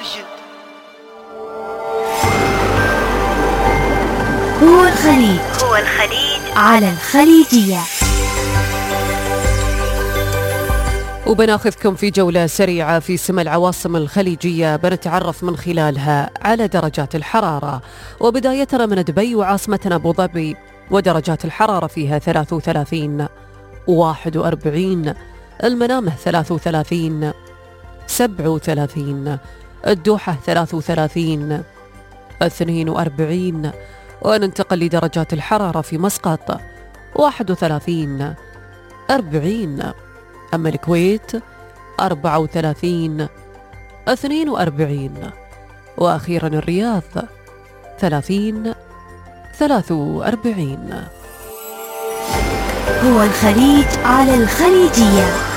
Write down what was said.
هو الخليج على الخليجية. وبناخذكم في جولة سريعة في سما العواصم الخليجية، بنتعرف من خلالها على درجات الحرارة. وبدايتنا من دبي وعاصمتنا أبو ظبي، ودرجات الحرارة فيها 33 41، المنامة 33 37، الدوحة 33 42. وننتقل لدرجات الحرارة في مسقط 31 40، أما الكويت 34 42، وأخيرا الرياض 30 43. هو الخليج على الخليجية.